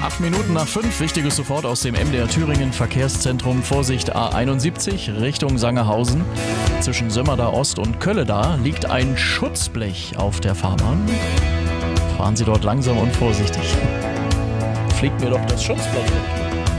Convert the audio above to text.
8 Minuten nach 5, wichtiges sofort aus dem MDR Thüringen Verkehrszentrum. Vorsicht A71 Richtung Sangerhausen. Zwischen Sömmerda Ost und Kölleda liegt ein Schutzblech auf der Fahrbahn. Fahren Sie dort langsam und vorsichtig. Fliegt mir doch das Schutzblech weg.